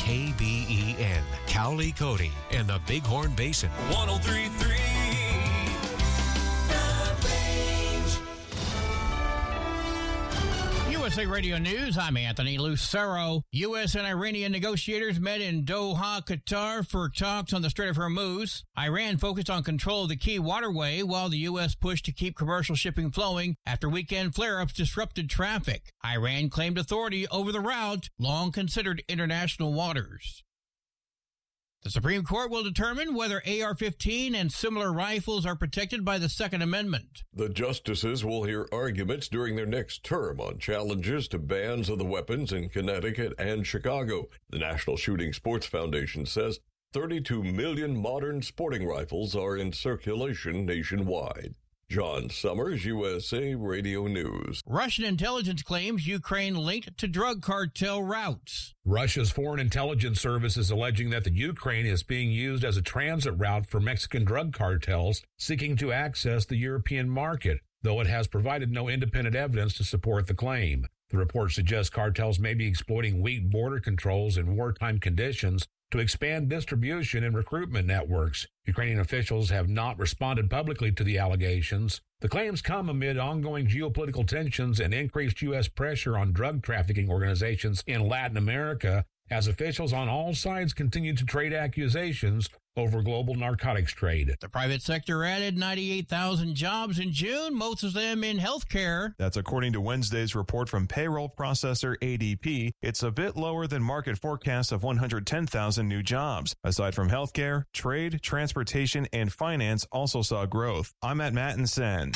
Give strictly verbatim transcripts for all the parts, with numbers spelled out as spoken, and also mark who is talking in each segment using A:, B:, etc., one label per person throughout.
A: K B E N, Cowley Cody, and the Bighorn Basin.
B: one oh three point three
C: U S A Radio News, I'm Anthony Lucero. U S and Iranian negotiators met in Doha, Qatar for talks on the Strait of Hormuz. Iran focused on control of the key waterway while the U S pushed to keep commercial shipping flowing after weekend flare-ups disrupted traffic. Iran claimed authority over the route, long considered international waters. The Supreme Court will determine whether A R fifteen and similar rifles are protected by the Second Amendment.
D: The justices will hear arguments during their next term on challenges to bans of the weapons in Connecticut and Chicago. The National Shooting Sports Foundation says thirty-two million modern sporting rifles are in circulation nationwide. John Summers, U S A Radio News.
C: Russian intelligence claims Ukraine linked to drug cartel routes.
E: Russia's Foreign Intelligence Service is alleging that the Ukraine is being used as a transit route for Mexican drug cartels seeking to access the European market, though it has provided no independent evidence to support the claim. The report suggests cartels may be exploiting weak border controls in wartime conditions to expand distribution and recruitment networks. Ukrainian officials have not responded publicly to the allegations. The claims come amid ongoing geopolitical tensions and increased U S pressure on drug trafficking organizations in Latin America as officials on all sides continue to trade accusations over global narcotics trade.
C: The private sector added ninety-eight thousand jobs in June, most of them in healthcare.
F: That's according to Wednesday's report from payroll processor A D P. It's a bit lower than market forecasts of one hundred ten thousand new jobs. Aside from healthcare, trade, transportation, and finance also saw growth. I'm at Matt and Sen.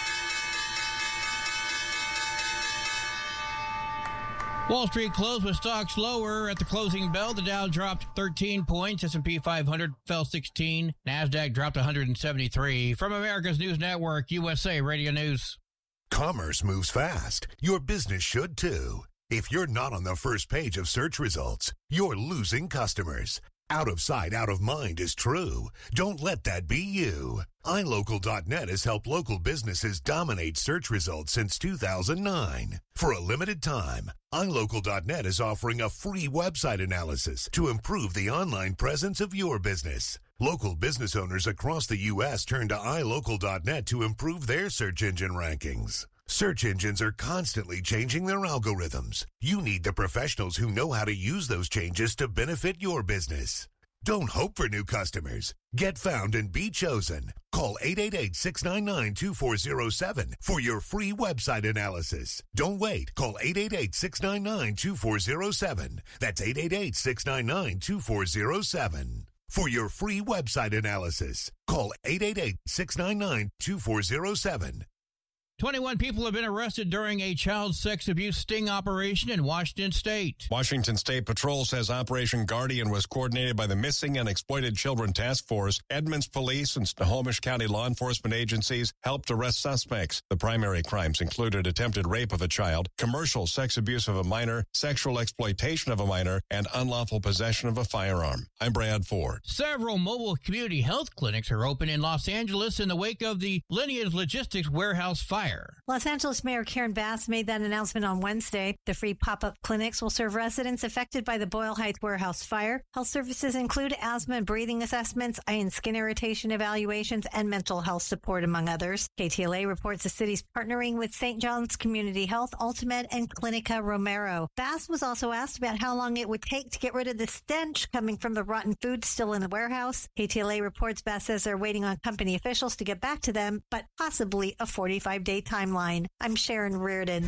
C: Wall Street closed with stocks lower at the closing bell. The Dow dropped thirteen points. S and P five hundred fell sixteen. NASDAQ dropped one hundred seventy-three. From America's News Network, U S A Radio News.
G: Commerce moves fast. Your business should too. If you're not on the first page of search results, you're losing customers. Out of sight, out of mind is true. Don't let that be you. i local dot net has helped local businesses dominate search results since two thousand nine. For a limited time, i local dot net is offering a free website analysis to improve the online presence of your business. Local business owners across the U S turn to i local dot net to improve their search engine rankings. Search engines are constantly changing their algorithms. You need the professionals who know how to use those changes to benefit your business. Don't hope for new customers. Get found and be chosen. Call eight eight eight, six nine nine, two four zero seven for your free website analysis. Don't wait. Call eight eight eight, six nine nine, two four zero seven. That's eight eight eight, six nine nine, two four zero seven. For your free website analysis, call eight eight eight, six nine nine, two four zero seven.
C: twenty-one people have been arrested during a child sex abuse sting operation in Washington State.
H: Washington State Patrol says Operation Guardian was coordinated by the Missing and Exploited Children Task Force. Edmonds Police and Snohomish County law enforcement agencies helped arrest suspects. The primary crimes included attempted rape of a child, commercial sex abuse of a minor, sexual exploitation of a minor, and unlawful possession of a firearm. I'm Brad Ford.
C: Several mobile community health clinics are open in Los Angeles in the wake of the Lineage Logistics warehouse fire.
I: Los Angeles Mayor Karen Bass made that announcement on Wednesday. The free pop-up clinics will serve residents affected by the Boyle Heights warehouse fire. Health services include asthma and breathing assessments, eye and skin irritation evaluations, and mental health support, among others. K T L A reports the city's partnering with Saint John's Community Health, Ultimate, and Clinica Romero. Bass was also asked about how long it would take to get rid of the stench coming from the rotten food still in the warehouse. K T L A reports Bass says they're waiting on company officials to get back to them, but possibly a forty-five day timeline. I'm Sharon Reardon.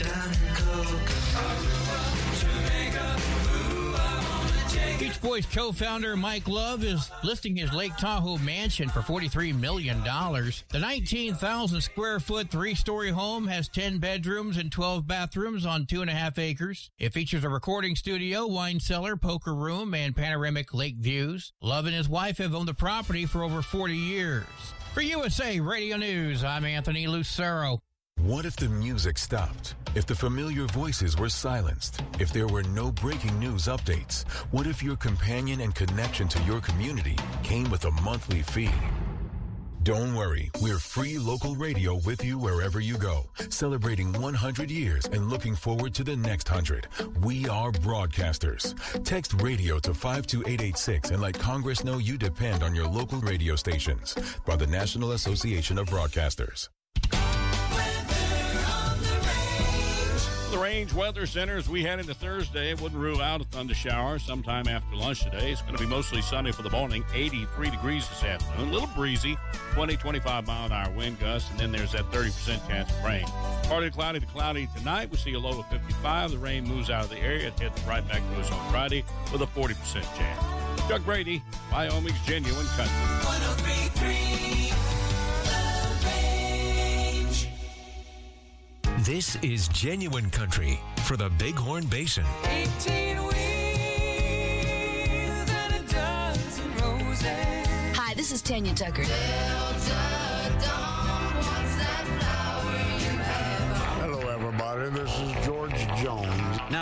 C: Beach Boys co-founder Mike Love is listing his Lake Tahoe mansion for forty-three million dollars. The nineteen thousand square foot three-story home has ten bedrooms and twelve bathrooms on two and a half acres. It features a recording studio, wine cellar, poker room, and panoramic lake views. Love and his wife have owned the property for over forty years. For U S A Radio News, I'm Anthony Lucero.
J: What if the music stopped? If the familiar voices were silenced? If there were no breaking news updates? What if your companion and connection to your community came with a monthly fee? Don't worry, we're free local radio with you wherever you go, celebrating one hundred years and looking forward to the next one hundred. We are broadcasters. Text radio to five two eight eight six and let Congress know you depend on your local radio stations. By the National Association of Broadcasters.
B: The Range Weather Center, as we head into Thursday, wouldn't rule out a thunder shower sometime after lunch today. It's going to be mostly sunny for the morning, eighty-three degrees this afternoon. A little breezy, twenty, twenty-five mile an hour wind gusts, and then there's that thirty percent chance of rain. Partly cloudy to cloudy tonight. We see a low of fifty-five. The rain moves out of the area. It heads right back to us on Friday with a forty percent chance. Chuck Brady, Wyoming's Genuine Country. one oh three point three
A: This is Genuine Country for the Bighorn Basin.
K: eighteen wheels and a dozen roses.
L: Hi, this is Tanya Tucker.
M: Hello, everybody. This is George Jones.